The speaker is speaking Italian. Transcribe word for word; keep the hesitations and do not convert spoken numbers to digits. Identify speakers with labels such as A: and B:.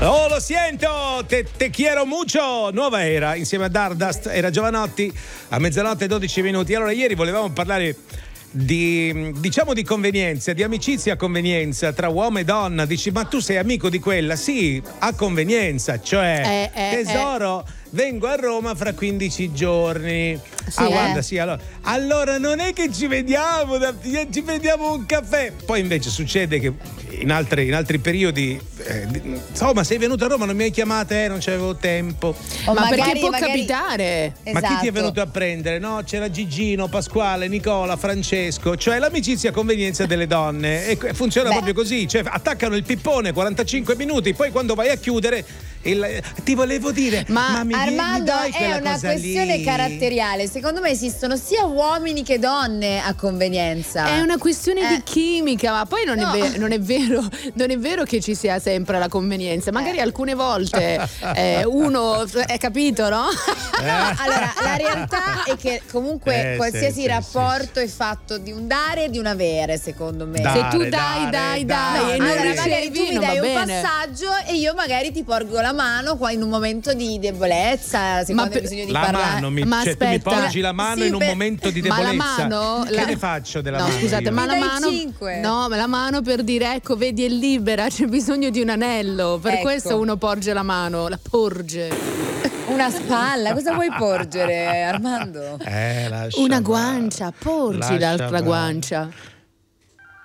A: Oh, lo sento, te, te quiero mucho. Nuova era insieme a Dardust, era Giovanotti a mezzanotte e dodici minuti. Allora, ieri volevamo parlare di, diciamo, di convenienza, di amicizia a convenienza tra uomo e donna. Dici, ma tu sei amico di quella? Sì, a convenienza, cioè
B: Eh, eh,
A: tesoro, vengo a Roma fra quindici giorni.
B: Sì,
A: ah,
B: eh.
A: guarda, sì, allora. Allora non è che ci vediamo, da- ci vediamo un caffè. Poi invece succede che in altri, in altri periodi, eh, insomma, sei venuto a Roma, non mi hai chiamata, eh, non c'avevo tempo.
B: O
C: Ma
B: magari,
C: perché può
B: magari-
C: capitare?
A: Ma chi ti è
B: Esatto.
A: venuto a prendere? No, c'era Gigino, Pasquale, Nicola, Francesco, cioè l'amicizia a convenienza delle donne. E e funziona
B: Beh.
A: proprio così, cioè attaccano il pippone quarantacinque minuti, poi quando vai a chiudere il- ti volevo dire, ma,
C: Ma
A: mi, mi
B: Armando,
A: dai
B: è
A: quella
B: una
A: cosa
B: questione
A: lì?
B: caratteriale. Secondo me esistono sia uomini che donne a convenienza.
C: È una questione
B: Eh.
C: di chimica, ma poi non,
B: No.
C: è ve- non è vero, non è vero che ci sia sempre la convenienza. Magari
B: Eh.
C: alcune volte eh, uno è capito, no?
B: No, allora la realtà è che comunque
A: Eh,
B: qualsiasi
A: sì, sì,
B: rapporto è fatto di un dare e di un avere, secondo me.
A: Dai.
C: Se tu
A: Dare,
C: dai,
A: dare,
C: dai, dai,
A: dare.
C: e non
B: Allora
C: ricevi,
B: magari tu mi
C: non
B: dai
C: va
B: un
C: bene.
B: passaggio e io magari ti porgo la mano qua in un momento di debolezza, se
C: Ma
B: quando hai
C: per-
B: bisogno di
A: La
B: parlare.
A: mano, mi,
C: Ma
A: cioè tu mi
C: aspetta.
A: porgi la mano
B: Sì,
A: in un
B: per-
A: momento di
C: Ma la
A: debolezza.
C: mano
A: Che
C: la-
A: ne faccio della
C: no,
A: mano?
C: scusate,
A: io?
C: ma
B: Mi
C: la
B: dai
C: mano
B: cinque.
C: no, ma la mano per dire ecco, vedi è libera, c'è bisogno di un anello. Per
B: Ecco.
C: questo uno porge la mano, la porge.
B: Una spalla, cosa vuoi porgere, Armando?
A: Eh, lascia
C: Una
A: fare.
C: guancia, porgi
A: Lascia
C: l'altra
A: fare.
C: guancia.